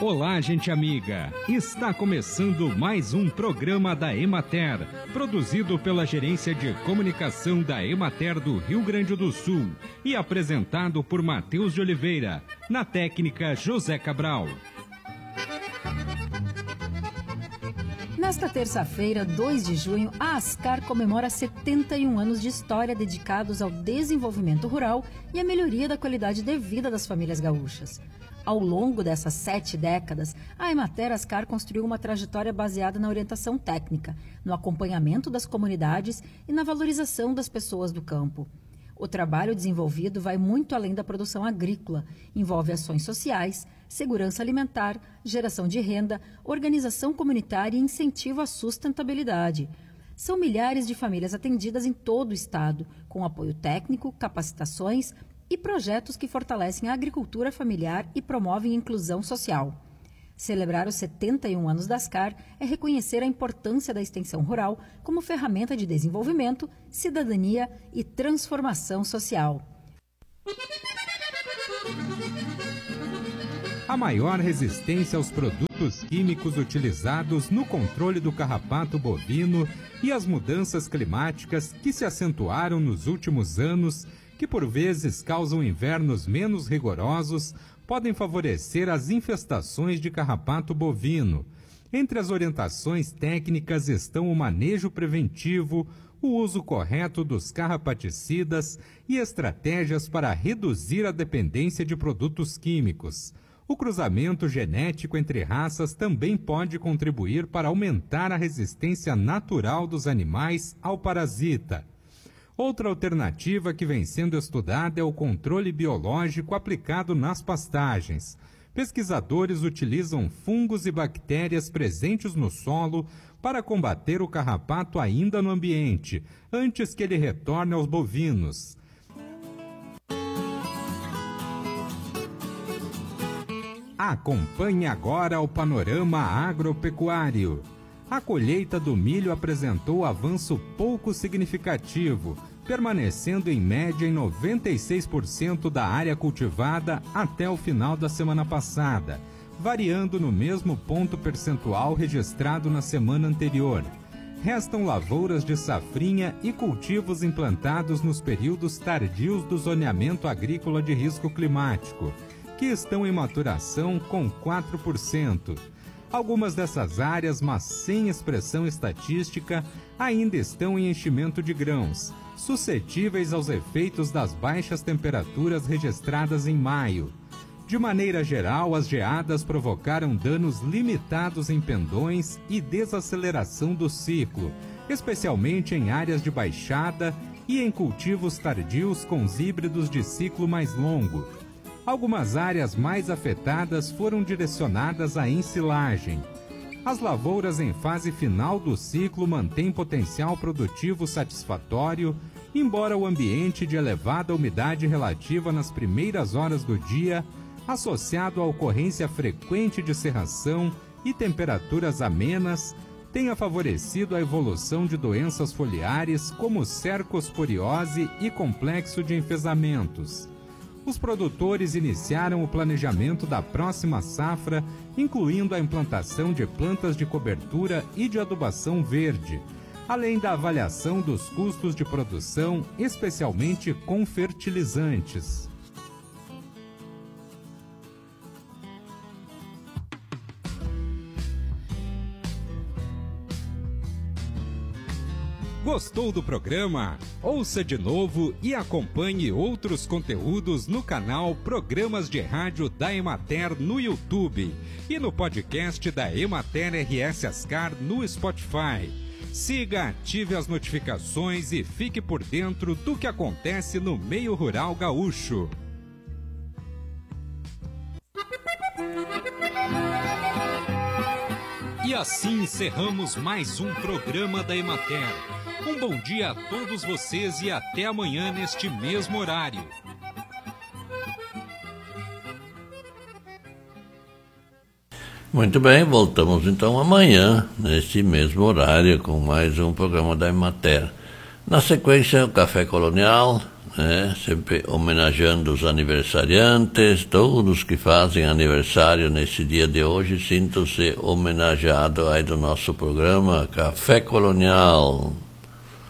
Olá, gente amiga! Está começando mais um programa da Emater, produzido pela Gerência de Comunicação da Emater do Rio Grande do Sul e apresentado por Matheus de Oliveira, na técnica José Cabral. Nesta terça-feira, 2 de junho, a Ascar comemora 71 anos de história dedicados ao desenvolvimento rural e à melhoria da qualidade de vida das famílias gaúchas. Ao longo dessas 7 décadas, a Emater Ascar construiu uma trajetória baseada na orientação técnica, no acompanhamento das comunidades e na valorização das pessoas do campo. O trabalho desenvolvido vai muito além da produção agrícola, envolve ações sociais, segurança alimentar, geração de renda, organização comunitária e incentivo à sustentabilidade. São milhares de famílias atendidas em todo o estado, com apoio técnico, capacitações e projetos que fortalecem a agricultura familiar e promovem a inclusão social. Celebrar os 71 anos da Ascar é reconhecer a importância da extensão rural como ferramenta de desenvolvimento, cidadania e transformação social. A maior resistência aos produtos químicos utilizados no controle do carrapato bovino e as mudanças climáticas que se acentuaram nos últimos anos, que por vezes causam invernos menos rigorosos, podem favorecer as infestações de carrapato bovino. Entre as orientações técnicas estão o manejo preventivo, o uso correto dos carrapaticidas e estratégias para reduzir a dependência de produtos químicos. O cruzamento genético entre raças também pode contribuir para aumentar a resistência natural dos animais ao parasita. Outra alternativa que vem sendo estudada é o controle biológico aplicado nas pastagens. Pesquisadores utilizam fungos e bactérias presentes no solo para combater o carrapato ainda no ambiente, antes que ele retorne aos bovinos. Acompanhe agora o panorama agropecuário. A colheita do milho apresentou avanço pouco significativo, permanecendo em média em 96% da área cultivada até o final da semana passada, variando no mesmo ponto percentual registrado na semana anterior. Restam lavouras de safrinha e cultivos implantados nos períodos tardios do zoneamento agrícola de risco climático, que estão em maturação com 4%. Algumas dessas áreas, mas sem expressão estatística, ainda estão em enchimento de grãos, suscetíveis aos efeitos das baixas temperaturas registradas em maio. De maneira geral, as geadas provocaram danos limitados em pendões e desaceleração do ciclo, especialmente em áreas de baixada e em cultivos tardios com os híbridos de ciclo mais longo. Algumas áreas mais afetadas foram direcionadas à ensilagem. As lavouras em fase final do ciclo mantêm potencial produtivo satisfatório, embora o ambiente de elevada umidade relativa nas primeiras horas do dia, associado à ocorrência frequente de cerração e temperaturas amenas, tenha favorecido a evolução de doenças foliares como cercosporiose e complexo de enfesamentos. Os produtores iniciaram o planejamento da próxima safra, incluindo a implantação de plantas de cobertura e de adubação verde, além da avaliação dos custos de produção, especialmente com fertilizantes. Gostou do programa? Ouça de novo e acompanhe outros conteúdos no canal Programas de Rádio da Emater no YouTube e no podcast da Emater RS Ascar no Spotify. Siga, ative as notificações e fique por dentro do que acontece no meio rural gaúcho. E assim encerramos mais um programa da Emater. Um bom dia a todos vocês e até amanhã neste mesmo horário. Muito bem, voltamos então amanhã, neste mesmo horário, com mais um programa da Emater. Na sequência, o Café Colonial, sempre homenageando os aniversariantes, todos que fazem aniversário nesse dia de hoje, sintam-se homenageados aí do nosso programa Café Colonial.